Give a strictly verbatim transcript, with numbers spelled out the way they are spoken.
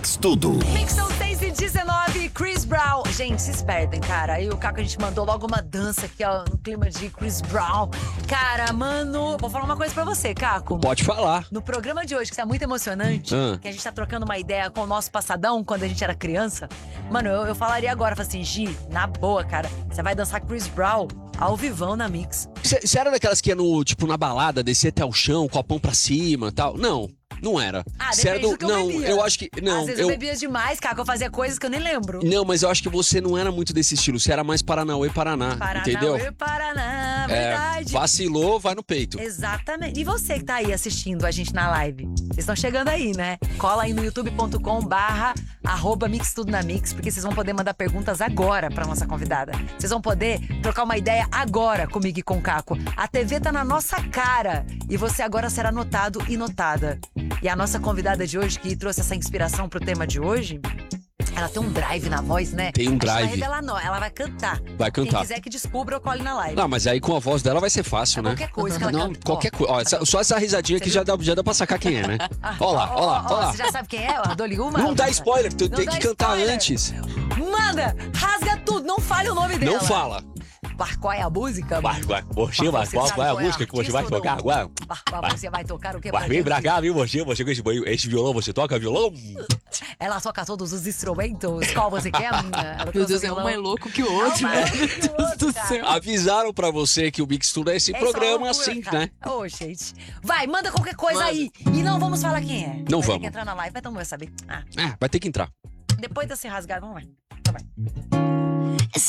Mix Tudo. Mix são seis e dezenove, Chris Brown. Gente, vocês perdem, cara. Aí o Caco, a gente mandou logo uma dança aqui, ó, no clima de Chris Brown. Cara, mano, vou falar uma coisa pra você, Caco. Pode falar. No programa de hoje, que tá muito emocionante, Ah. que a gente tá trocando uma ideia com o nosso passadão, quando a gente era criança. Mano, eu, eu falaria agora, falo assim, Gi, na boa, cara, você vai dançar Chris Brown ao vivão na Mix. Você era daquelas que ia no, tipo, na balada, descer até o chão, copão pra cima e tal? Não. Não era. Ah, Cê era depende do que eu Não, bebia. eu acho que. Não, Às vezes eu. eu bebia demais, Caco, eu fazia coisas que eu nem lembro. Não, mas eu acho que você não era muito desse estilo. Você era mais Paranauê, Paraná. entendeu? Paranauê, Paraná, É, verdade. vacilou, vai no peito. Exatamente. E você que tá aí assistindo a gente na live? Vocês estão chegando aí, né? Cola aí no youtube ponto com barra arroba Mix Tudo na Mix, porque vocês vão poder mandar perguntas agora pra nossa convidada. Vocês vão poder trocar uma ideia agora comigo e com o Caco. A T V tá na nossa cara e você agora será notado e notada. E a nossa convidada de hoje, que trouxe essa inspiração pro tema de hoje, ela tem um drive na voz, né? Tem um A gente drive. vai revelar, não. Ela vai cantar. Vai cantar. Quem quiser que descubra, eu cole na live. Não, mas aí com a voz dela vai ser fácil, né? Qualquer coisa que ela Não, canta. qualquer Ó. coisa. Ó, essa- só essa risadinha Você que viu? já dá, já dá pra sacar quem é, né? Ó lá, ó lá, ó lá. Você já sabe quem é? A Doli Uma? Não dá spoiler, tu Não tem dá que cantar spoiler. antes. Manda! Rasga tudo, não fale o nome dela. Não fala. Bar, qual é a música? Vai, vai, Mochila, Você qual, sabe qual é a qual é a música que você artista vai ou não? tocar agora? Bar, qual você vai tocar o quê? Vai, vem pra cá, viu, Mochila? Você com esse, esse violão, você toca violão? Ela toca todos os instrumentos. Qual você quer, menina? Ela Meu toca Deus, é violão. um mais louco que o outro, É um né? mais louco que o outro, do cara. céu. Avisaram pra você que o Mix Tudo é esse É programa só loucura, assim, cara. né? Ô, gente. Vai, manda qualquer coisa Manda. aí. E não vamos falar quem é. Não vai vamos. Ter que entrar na live, mas então não vai saber. Ah, É, vai ter que entrar. depois desse rasgar, vamos lá. Então vai.